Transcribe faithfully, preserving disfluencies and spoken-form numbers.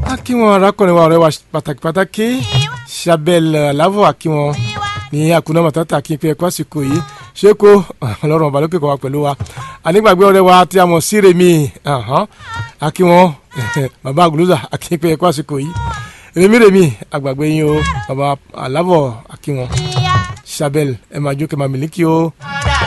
akíwọn arákùnrin wa ọ̀rẹ́ wa pàtàkì pàtàkì Sabel Alavo akíwọn ní àkúná mọ̀tátà kí n pé ẹ̀kọ́ àsìkò yìí ṣé kó ọlọ́run ọba lókè kọ́ wa pẹ̀lú wa anígbàgbé ọ̀rẹ́ wa tí a mọ̀ sí Remi akíwọn bàbá àgùlùzà akí n pé ẹ̀kọ́ àsìkò yìí Remi Remi àgbàgbé yín o bàbá Alavo akíwọn Sabel ẹ̀ máa jó kẹ́ máa mílíkì o.